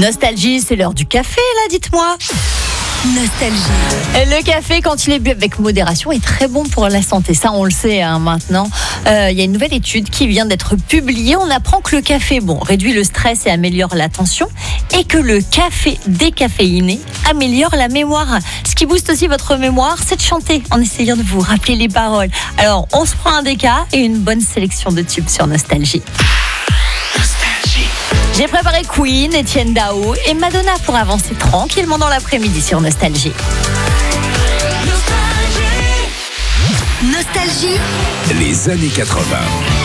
Nostalgie, c'est l'heure du café, là, dites-moi. Nostalgie. Le café, quand il est bu avec modération, est très bon pour la santé. Ça, on le sait maintenant. Il y a une nouvelle étude qui vient d'être publiée. On apprend que le café, réduit le stress et améliore l'attention. Et que le café décaféiné améliore la mémoire. Ce qui booste aussi votre mémoire, c'est de chanter en essayant de vous rappeler les paroles. Alors, on se prend un déca et une bonne sélection de tubes sur Nostalgie. J'ai préparé Queen, Etienne Dao et Madonna pour avancer tranquillement dans l'après-midi sur Nostalgie. Nostalgie. Les années 80.